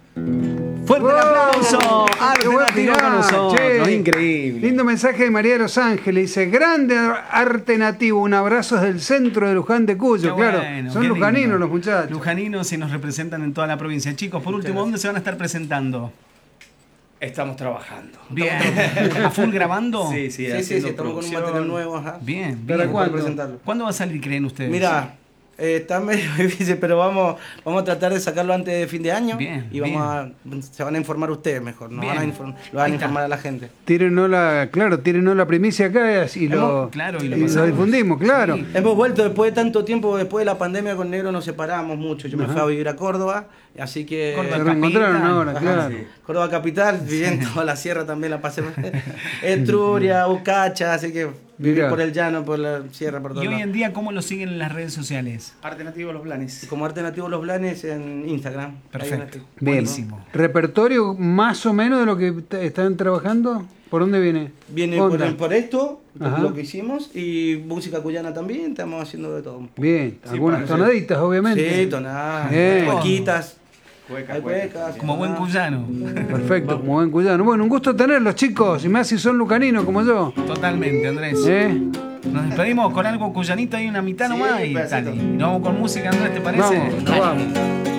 ¡Fuerte el aplauso! ¡Qué buen Arte Nativo con final, nosotros. che! Increíble. Lindo mensaje de María de Los Ángeles. Dice, grande arte nativo, un abrazo desde el centro de Luján de Cuyo. Qué Claro, bueno, son qué lujaninos lindo. los muchachos. Lujaninos y nos representan en toda la provincia. Chicos, por último, ¿dónde se van a estar presentando? Estamos trabajando. Bien. ¿A full grabando? Sí, Sí, haciendo estamos con un producción. material nuevo, ajá. Bien, ¿Para bien. cuándo? Presentarlo. ¿Cuándo va a salir, creen ustedes? Mira, está medio difícil, pero vamos a tratar de sacarlo antes de fin de año. Bien, y se van a informar ustedes mejor, Bien. lo van Ahí a está. informar a la gente. Tírenos la primicia acá y lo Claro, y lo lo pasamos. difundimos, claro. Sí. Hemos vuelto después de tanto tiempo, después de la pandemia con Negro nos separamos mucho. Yo me fui a vivir a Córdoba, así que Córdoba Se reencontraron capital. ahora, Ajá, claro. sí. Córdoba capital, viviendo toda la sierra también la pasé. Etruria, Ucacha, así que viví Mirá. por el llano, por la sierra, por todo Y hoy lado. en día, ¿cómo lo siguen en las redes sociales? Arte Nativo Los Blanes. Como Arte Nativo Los Blanes en Instagram. Perfecto. Ahí Bien. Buenísimo. ¿Repertorio más o menos de lo que están trabajando? ¿Por dónde viene? viene Onda. por esto, Ajá. lo que hicimos, y música cuyana también, estamos haciendo de todo. un poco. Bien, algunas para- tonaditas, obviamente. Sí, tonadas, Bien. cuequitas, Cueca, hay cuecas. Como buen tonadas. cuyano. Perfecto, como buen cuyano. Bueno, un gusto tenerlos, chicos, y más si son lucaninos como yo. Totalmente, Andrés. ¿Eh? Nos despedimos con algo cuyanito ahí, una mitad Sí, nomás y un pedacito. tal. Y nos vamos con música, Andrés, ¿te parece? Vamos, nos vamos.